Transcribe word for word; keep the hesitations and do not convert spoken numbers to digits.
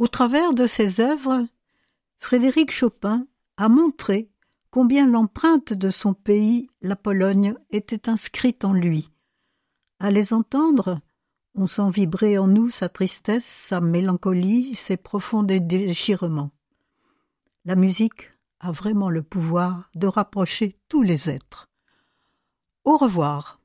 Au travers de ses œuvres, Frédéric Chopin a montré combien l'empreinte de son pays, la Pologne, était inscrite en lui. À les entendre, on sent vibrer en nous sa tristesse, sa mélancolie, ses profonds déchirements. La musique a vraiment le pouvoir de rapprocher tous les êtres. Au revoir.